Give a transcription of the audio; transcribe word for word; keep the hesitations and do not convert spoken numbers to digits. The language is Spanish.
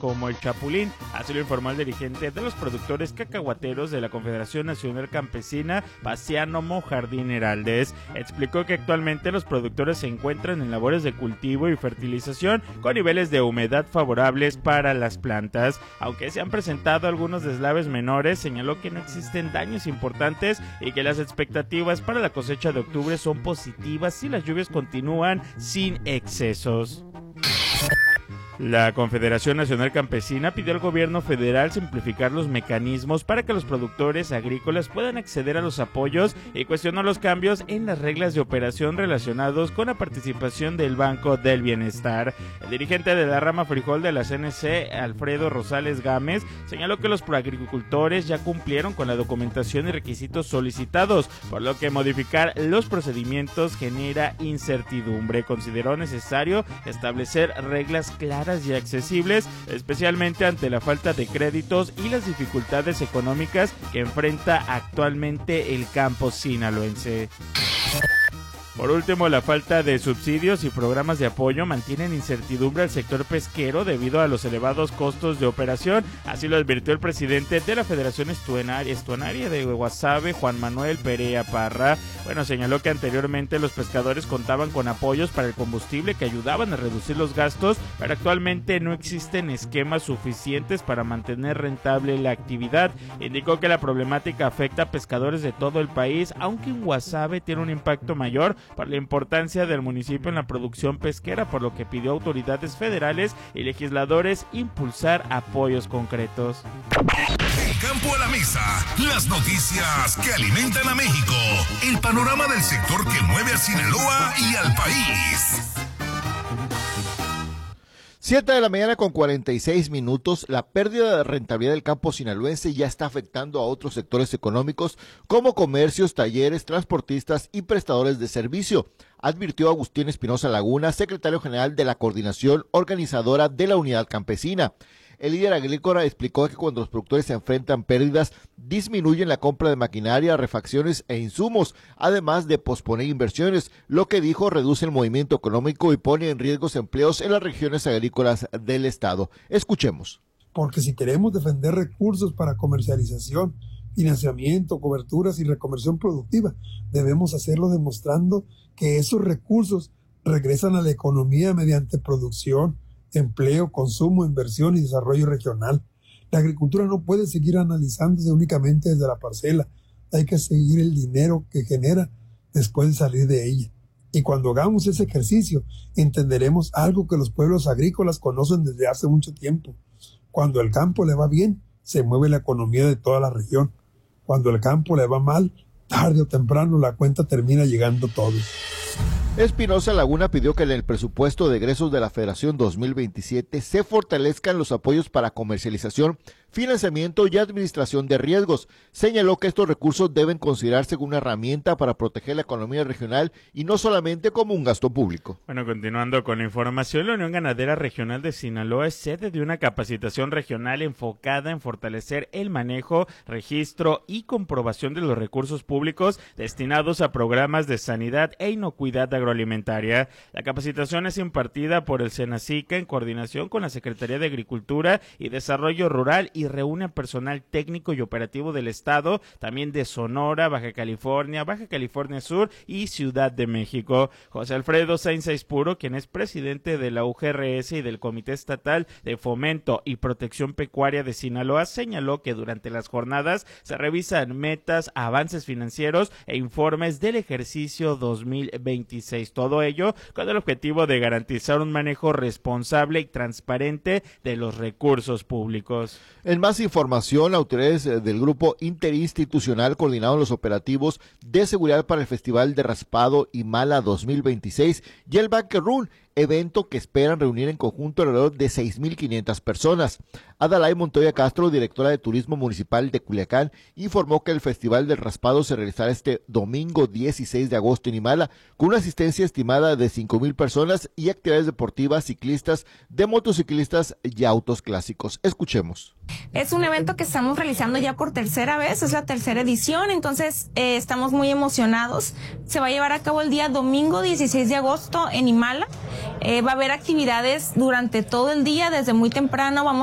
como el chapulín. Así lo informó el dirigente de los productores cacahuateros de la Confederación Nacional Campesina, Paciano Mojardín Heraldez. Explicó que actualmente los productores se encuentran en labores de cultivo y fertilización con niveles de humedad favorables para las plantas. Aunque se han presentado algunos deslaves menores, señaló que no existen daños importantes y que las expectativas para la cosecha de octubre son positivas si las lluvias continúan sin excesos. La Confederación Nacional Campesina pidió al gobierno federal simplificar los mecanismos para que los productores agrícolas puedan acceder a los apoyos y cuestionó los cambios en las reglas de operación relacionados con la participación del Banco del Bienestar. El dirigente de la rama frijol de la C N C, Alfredo Rosales Gámez, señaló que los proagricultores ya cumplieron con la documentación y requisitos solicitados, por lo que modificar los procedimientos genera incertidumbre. Consideró necesario establecer reglas claras y accesibles, especialmente ante la falta de créditos y las dificultades económicas que enfrenta actualmente el campo sinaloense. Por último, la falta de subsidios y programas de apoyo mantienen incertidumbre al sector pesquero debido a los elevados costos de operación. Así lo advirtió el presidente de la Federación Estuaria, Estuaria de Guasave, Juan Manuel Perea Parra. Bueno, señaló que anteriormente los pescadores contaban con apoyos para el combustible que ayudaban a reducir los gastos, pero actualmente no existen esquemas suficientes para mantener rentable la actividad. Indicó que la problemática afecta a pescadores de todo el país, aunque en Guasave tiene un impacto mayor por la importancia del municipio en la producción pesquera, por lo que pidió a autoridades federales y legisladores impulsar apoyos concretos. Del campo a la mesa, las noticias que alimentan a México, el panorama del sector que mueve a Sinaloa y al país. siete de la mañana con cuarenta y seis minutos. La pérdida de rentabilidad del campo sinaloense ya está afectando a otros sectores económicos como comercios, talleres, transportistas y prestadores de servicio, advirtió Agustín Espinosa Laguna, secretario general de la Coordinación Organizadora de la Unidad Campesina. El líder agrícola explicó que cuando los productores se enfrentan pérdidas, disminuyen la compra de maquinaria, refacciones e insumos, además de posponer inversiones, lo que dijo reduce el movimiento económico y pone en riesgo empleos en las regiones agrícolas del estado. Escuchemos. Porque si queremos defender recursos para comercialización, financiamiento, coberturas y reconversión productiva, debemos hacerlo demostrando que esos recursos regresan a la economía mediante producción, empleo, consumo, inversión y desarrollo regional. La agricultura no puede seguir analizándose únicamente desde la parcela. Hay que seguir el dinero que genera después de salir de ella. Y cuando hagamos ese ejercicio, entenderemos algo que los pueblos agrícolas conocen desde hace mucho tiempo. Cuando el campo le va bien, se mueve la economía de toda la región. Cuando el campo le va mal, tarde o temprano la cuenta termina llegando todo. Espinosa Laguna pidió que en el presupuesto de egresos de la Federación dos mil veintisiete se fortalezcan los apoyos para comercialización, financiamiento y administración de riesgos. Señaló que estos recursos deben considerarse como una herramienta para proteger la economía regional y no solamente como un gasto público. Bueno, continuando con la información, la Unión Ganadera Regional de Sinaloa es sede de una capacitación regional enfocada en fortalecer el manejo, registro y comprobación de los recursos públicos destinados a programas de sanidad e inocuidad agroalimentaria. La capacitación es impartida por el SENACICA en coordinación con la Secretaría de Agricultura y Desarrollo Rural y reúne a personal técnico y operativo del estado, también de Sonora, Baja California, Baja California Sur y Ciudad de México. José Alfredo Sainz Aispuro, quien es presidente de la U G R S y del Comité Estatal de Fomento y Protección Pecuaria de Sinaloa, señaló que durante las jornadas se revisan metas, avances financieros e informes del ejercicio dos mil veintiséis. Todo ello con el objetivo de garantizar un manejo responsable y transparente de los recursos públicos. En más información, autoridades del Grupo Interinstitucional coordinaron los operativos de seguridad para el Festival de Raspado y Mala dos mil veintiséis y el Banquet Run, evento que esperan reunir en conjunto alrededor de seis mil quinientas personas. Adalay Montoya Castro, directora de Turismo Municipal de Culiacán, informó que el Festival del Raspado se realizará este domingo dieciséis de agosto en Imala, con una asistencia estimada de cinco mil personas y actividades deportivas, ciclistas, de motociclistas y autos clásicos. Escuchemos. Es un evento que estamos realizando ya por tercera vez, es la tercera edición, entonces eh, estamos muy emocionados. Se va a llevar a cabo el día domingo dieciséis de agosto en Imala. Eh, va a haber actividades durante todo el día, desde muy temprano vamos